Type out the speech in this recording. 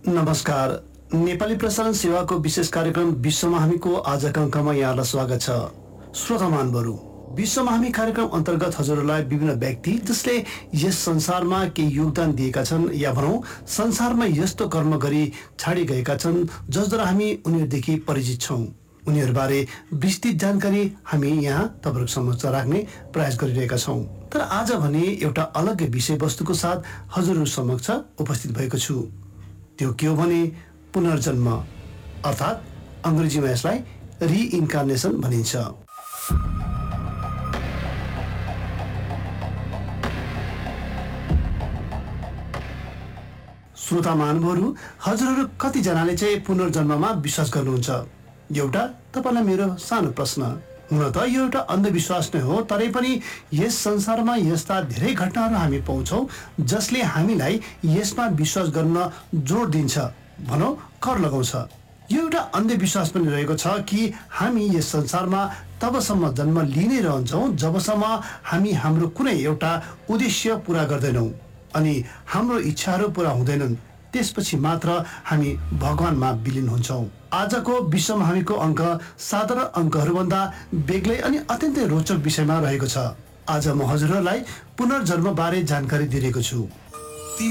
नमस्कार। नेपाली प्रसारण सेवाको विशेष कार्यक्रम विश्वमा हामीको आजका अङ्कमा यहाँलाई स्वागत छ। श्रोता महानुभावहरू, विश्वमा हामी कार्यक्रम अन्तर्गत हजुरहरूलाई विभिन्न व्यक्ति जसले यस संसारमा केही योगदान दिएका छन् या भनौँ संसारमा यस्तो कर्म गरी छाडी गएका छन् जसद्वारा हामी उनीहरूदेखि परिचित छौँ, उनीहरूबारे विस्तृत जानकारी हामी यहाँ तपाईँहरूको समक्ष राख्ने प्रयास गरिरहेका छौँ। तर आज भने एउटा अलग्गै विषयवस्तुको साथ हजुरहरू समक्ष उपस्थित भएको छु। त्यो के हो भने पुनर्जन्म, अर्थात् अङ्ग्रेजीमा यसलाई रिइन्कार्नेसन भनिन्छ। श्रोता महानुभावहरू, हजुरहरू कतिजनाले चाहिँ पुनर्जन्ममा विश्वास गर्नुहुन्छ? एउटा तपाईँलाई मेरो सानो प्रश्न। हुन त यो एउटा अन्धविश्वास नै हो, तरै पनि यस संसारमा यस्ता धेरै घटनाहरू हामी पाउँछौँ जसले हामीलाई यसमा विश्वास गर्न जोड दिन्छ, भनौँ कर लगाउँछ। यो एउटा अन्धविश्वास पनि रहेको छ कि हामी यस संसारमा तबसम्म जन्म लिइ नै रहन्छौँ जबसम्म हामी हाम्रो कुनै एउटा उद्देश्य पुरा गर्दैनौँ अनि हाम्रो इच्छाहरू पुरा हुँदैनन्, त्यसपछि मात्र हामी भगवानमा विलिन हुन्छौँ। आजको विश्वमा हामीको अङ्क साधारण अङ्कहरूभन्दा बेग्लै अनि अत्यन्तै रोचक विषयमा रहेको छ। आज म हजुरहरूलाई पुनर्जन्म बारे जानकारी दिइरहेको छु।